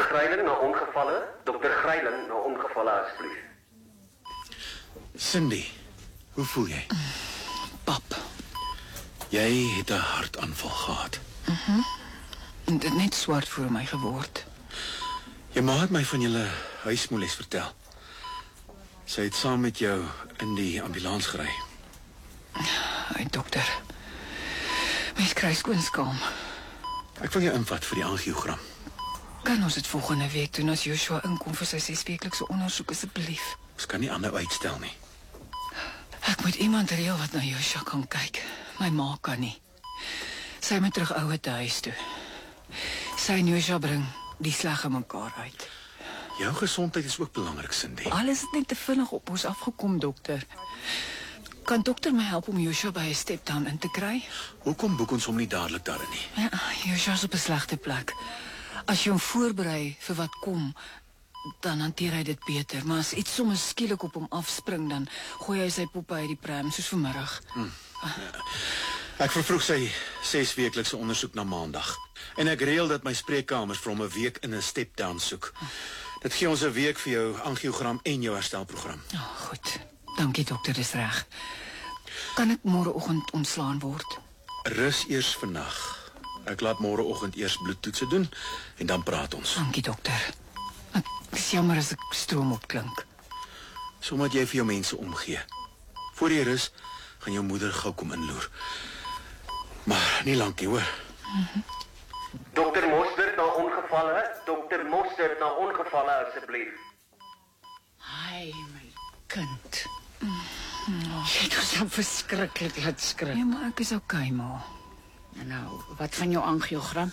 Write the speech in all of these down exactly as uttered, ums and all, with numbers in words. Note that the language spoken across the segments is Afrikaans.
Greiling na ongevalle. dokter Greiling na ongevalle asseblief. Cindy, hoe voel jy? Pap. Jy het 'n hartaanval gehad. Mhm. En dit net swart voor my geword. Jy ma het my van julle huismoeles vertel. Sy het saam met jou in die ambulans gery. Ai, dokter. Mens kry skoonskaam. Ek wil jou invat vir die angiogram. Kan ons dit volgende week doen as Joshua inkom vir sy sesweeklikse ondersoek asseblief? Ons kan nie aanhou uitstel nie. Ek moet iemand reël wat na Joshua kan kyk. My ma kan nie. Sy moet terug ouer te huis toe. Sy en Joshua bring die slag in mekaar uit. Jou gesondheid is ook belangrik, Cindy. Alles het net te vinnig op ons afgekom, dokter. Kan dokter my help om Joshua by 'n step-down in te kry? Hoekom boek ons hom nie dadelik daarin nie? Ja, Joshua is op 'n slegte plek. As jy hom voorberei vir wat kom, dan hanteer hy dit beter. Maar as iets sommer skielik op hom afspring, dan gooi hy sy poppe uit die pram, soos vanmiddag. Hm. Ja. Ek vervroeg sy sesweeklikse ondersoek na maandag. En ek reël dat my spreekkamers vir hom 'n week in 'n step-down soek. Dit gee ons 'n week vir jou angiogram en jou herstelprogram. Oh, goed. Dankie dokter, dis reg. Kan ek môreoggend ontslaan word? Rus eers vannag. Ek laat môreoggend eers bloedtoetse doen en dan praat ons. Dankie dokter. Ek is jammer as ek stroom opklink. Sommige jy vir jou mense omgee. Voor jy rus, gaan jou moeder gou kom inloer. Maar nie lank nie, hoor. Mm-hmm. dokter Mostert na ongevalle. dokter Mostert na ongevalle asseblief. Ai, my kind. Oh. Jy het ons dan verskriklik laat skrik. Ja, maar ek is okay, ma. Nou, wat van jou angiogram?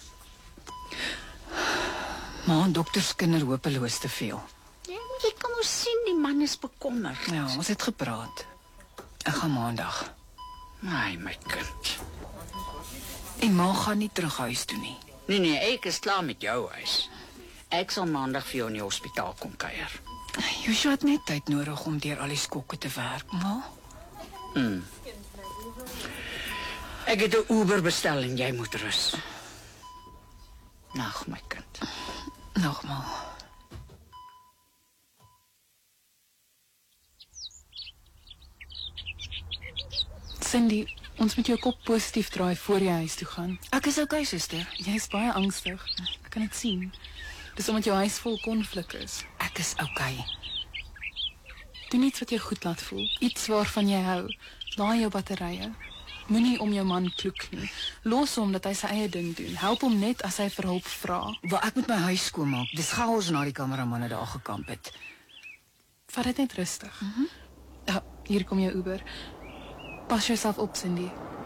Ma en dokters kinder hopeloos te veel. Ja, jy kan ons sien, die man is bekommerd. Ja, ons het gepraat. Ek gaan maandag. Ai, my kind. En ma gaan nie terug huis toe nie. Nee, nee, ek is klaar met jou huis. Ek sal maandag vir jou in die hospitaal kom kuier. Joshua het net tyd nodig om deur al die skokke te werk, ma. Mm. Ek het 'n Uber bestel en jy moet rus. Nag, my kind. Nog ma. Cindy, ons moet jou kop positief draai voor jy huis toe gaan. Ek is okay, suster. Jy is baie angstig. Ek kan dit sien. Dis omdat jou huis vol konflik is. Ek is okay. Doen iets wat jou goed laat voel. Iets waarvan jy hou. Laai jou batterye. Moenie om jou man kloek nie. Los hom dat hy sy eie ding doen. Help hom net as hy vir hulp vra. Waar ek met my huis skoonmaak. Dis chaos na die kameramanne daar gekamp het. Vat dit net rustig. Mm-hmm. Ja, hier kom jou Uber. Pas jouself op, Cindy.